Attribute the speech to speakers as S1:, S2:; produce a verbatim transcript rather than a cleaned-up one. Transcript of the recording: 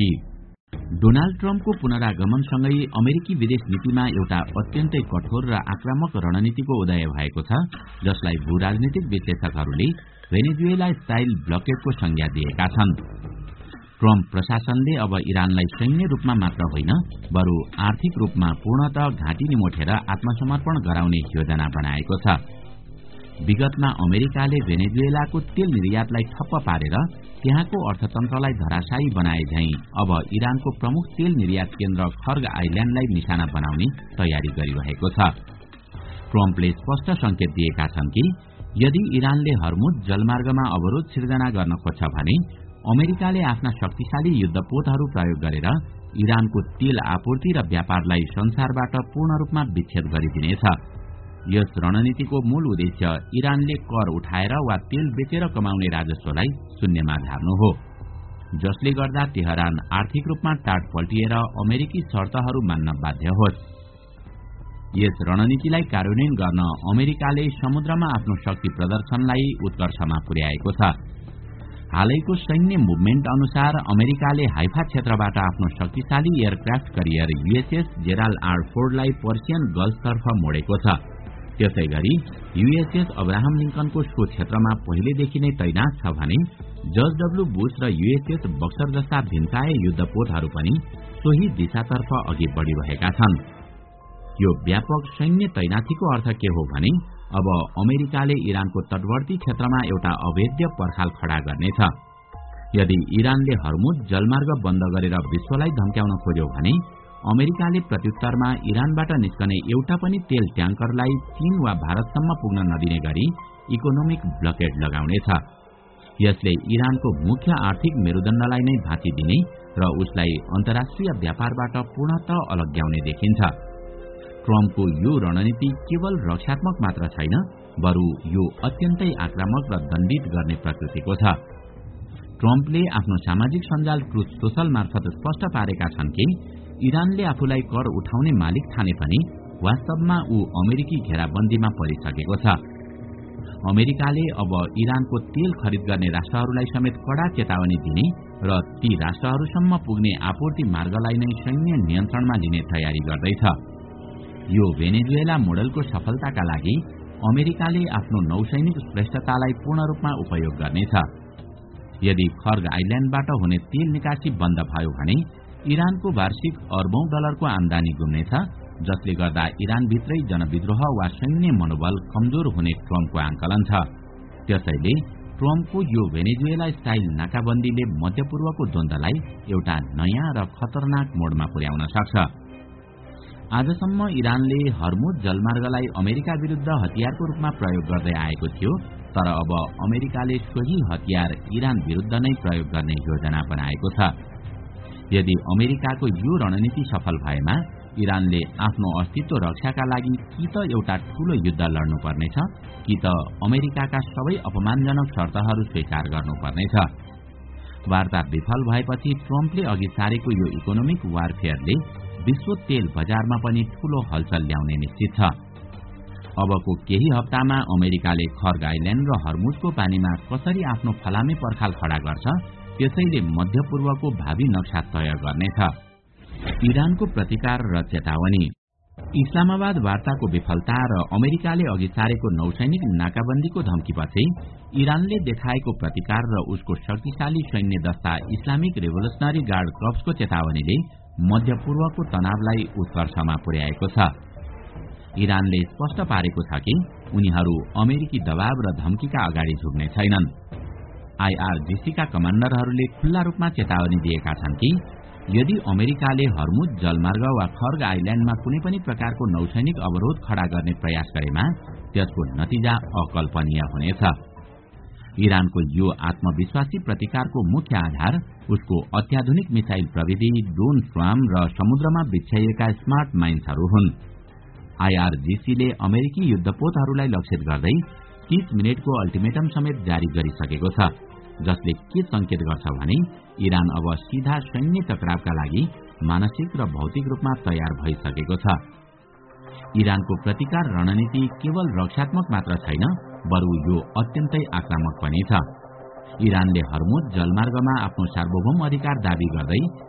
S1: कि डोनाल्ड ट्रम्पको पुनरागमनसँगै अमेरिकी विदेश नीतिमा एउटा अत्यन्तै कठोर र आक्रामक रणनीतिको उदय भएको छ, जसलाई भूराजनीतिक विश्लेषकहरूले भेनेजुएला स्टाइल ब्लकेडको संज्ञा दिएका छन्। ट्रम्प प्रशासनले अब इरानलाई सैन्य रूपमा मात्र होइन, बरु आर्थिक रूपमा पूर्णतः घाँटी निमोठेर आत्मसमर्पण गराउने योजना बनाएको छ। विगतमा अमेरिकाले भेनेजुएलाको तेल निर्यातलाई ठप्प पारेर त्यहाँको अर्थतन्त्रलाई धराशायी बनाए झैं अब इरानको प्रमुख तेल निर्यात केन्द्र खर्ग आइल्याण्डलाई निशाना बनाउने तयारी गरिरहेको छ। ट्रम्पले स्पष्ट संकेत दिएका छन् कि यदि इरानले हर्मुज जलमार्गमा अवरोध सिर्जना गर्न खोज्छ भने अमेरिकाले आफ्ना शक्तिशाली युद्धपोतहरू प्रयोग गरेर इरानको तेल आपूर्ति र व्यापारलाई संसारबाट पूर्ण रूपमा विच्छेद गरिदिनेछ। यस रणनीतिको मूल उद्देश्य इरानले कर उठाएर वा तेल बेचेर कमाउने राजस्वलाई शून्यमा झार्नु हो, जसले गर्दा तेहरान आर्थिक रूपमा टाट पल्टिएर अमेरिकी शर्तहरू मान्न बाध्य होस्। यस रणनीतिलाई कार्यान्वयन गर्न अमेरिकाले समुद्रमा आफ्नो शक्ति प्रदर्शनलाई उत्कर्षमा पुर्याएको छ। हालैको सैन्य मुभमेन्ट अनुसार अमेरिकाले हाइफा क्षेत्रबाट आफ्नो शक्तिशाली aircraft carrier USS Gerald R फोर्डलाई Persian गल्फतर्फ मोडेको छ। त्यसै गरी यूएसएस अब्राहम लिंकनको सो क्षेत्रमा पहिलेदेखि नै तैनाथ छ भने जर्ज डब्ल्यू बुश र यूएसएस बक्सर जस्ता भिन्साय युद्धपोतहरू पनि सोही दिशातर्फ अघि बढ़िरहेका छन्। यो व्यापक सैन्य तैनाथीको अर्थ के हो भने अब अमेरिकाले इरानको तटवर्ती क्षेत्रमा एउटा अवैध पर्खाल खड़ा गर्नेछ। यदि इरानले हर्मुज जलमार्ग बन्द गरेर विश्वलाई धम्क्याउन खोज्यो भने अमेरिकाले प्रत्युत्तरमा इरानबाट निस्कने एउटा पनि तेल ट्याङ्करलाई चीन वा भारतसम्म पुग्न नदिने गरी इकोनोमिक ब्लकेड लगाउनेछ। यसले इरानको मुख्य आर्थिक मेरुदण्डलाई नै भाँचिदिने र उसलाई अन्तर्राष्ट्रिय व्यापारबाट पूर्णतः अलग्याउने देखिन्छ। ट्रम्पको यो रणनीति केवल रक्षात्मक मात्र छैन, बरु यो अत्यन्तै आक्रामक र दण्डित गर्ने प्रकृतिको छ। ट्रम्पले आफ्नो सामाजिक सञ्जाल ट्रुथ सोशल मार्फत स्पष्ट पारेका छन् कि इरानले आफूलाई कर उठाउने मालिक ठाने पनि वास्तवमा ऊ अमेरिकी घेराबन्दीमा परिसकेको छ। अमेरिकाले अब इरानको तेल खरिद गर्ने राष्ट्रहरूलाई समेत कड़ा चेतावनी दिने र ती राष्ट्रहरूसम्म पुग्ने आपूर्ति मार्गलाई नै सैन्य नियन्त्रणमा लिने तयारी गर्दैछ। यो भेनेजुएला मोडलको सफलताका लागि अमेरिकाले आफ्नो नौसैनिक श्रेष्ठतालाई पूर्ण रूपमा उपयोग गर्नेछ। यदि खर्ग आइल्याण्डबाट हुने तेल निकासी बन्द भयो भने इरानको वार्षिक अर्बौं डलरको आमदानी गुम्नेछ, जसले गर्दा इरानभित्रै जनविद्रोह वा सैन्य मनोबल कमजोर हुने ट्रम्पको आंकलन छ। त्यसैले ट्रम्पको यो भेनेजुएला स्टाइल नाकाबन्दीले मध्यपूर्वको द्वन्द्वलाई एउटा नयाँ र खतरनाक मोडमा पुर्याउन सक्छ। आजसम्म इरानले हर्मुज जलमार्गलाई अमेरिका विरुद्ध हतियारको रूपमा प्रयोग गर्दै आएको थियो, तर अब अमेरिकाले सोही हतियार इरान विरुद्ध नै प्रयोग गर्ने योजना बनाएको छ। यदि अमेरिकाको यो रणनीति सफल भएमा इरानले आफ्नो अस्तित्व रक्षाका लागि कि त एउटा ठूलो युद्ध लड्नुपर्नेछ कि त अमेरिकाका सबै अपमानजनक शर्तहरू स्वीकार गर्नुपर्नेछ। वार्ता विफल भएपछि ट्रम्पले अघि सारेको यो इकोनोमिक वारफेयरले विश्व तेल बजारमा पनि ठूलो हलचल ल्याउने निश्चित छ। अबको केही हप्तामा अमेरिकाले खर्ग आइल्याण्ड र हर्मुजको पानीमा कसरी आफ्नो फलामे पर्खाल खड़ा गर्छ, त्यसैले मध्यपूर्वको भावी नक्सा तय गर्नेछ। इरानको प्रतिकार र चेतावनी। इस्लामाबाद वार्ताको विफलता र अमेरिकाले अघि सारेको नौसैनिक नाकाबन्दीको धम्कीपछि इरानले देखाएको प्रतिकार र उसको शक्तिशाली सैन्य दस्ता इस्लामिक रेभोल्युसनरी गार्ड कर्प्सको चेतावनीले मध्यपूर्वको तनावलाई उत्कर्षमा पुर्याएको छ। इरानले स्पष्ट पारेको छ कि उनीहरू अमेरिकी दबाव र धम्कीका अगाडि झुक्ने छैनन्। आईआरजीसीका कमाण्डरहरूले खुल्ला रूपमा चेतावनी दिएका छन् कि यदि अमेरिकाले हर्मुज जलमार्ग वा खर्ग आइल्याण्डमा कुनै पनि प्रकारको नौसैनिक अवरोध खड़ा गर्ने प्रयास गरेमा त्यसको नतिजा अकल्पनीय हुनेछ। इरानको यो आत्मविश्वासी प्रतिकारको मुख्य आधार उसको अत्याधुनिक मिसाइल प्रविधि, ड्रोन स्वाम र समुद्रमा बिछ्याइएका स्मार्ट माइन्सहरू हुन्। आईआरजीसीले अमेरिकी युद्धपोतहरूलाई लक्षित गर्दै तीस मिनटको अल्टिमेटम समेत जारी गरिसकेको छ, जसले के संकेत गर्छ भने इरान अब सीधा सैन्य टकरावका लागि मानसिक र भौतिक रूपमा तयार भइसकेको छ। इरानको प्रतिकार रणनीति केवल रक्षात्मक मात्र छैन, बरु यो अत्यन्तै आक्रामक पनि छ। इरानले हर्मुज जलमार्गमा आफ्नो सार्वभौम अधिकार दावी गर्दै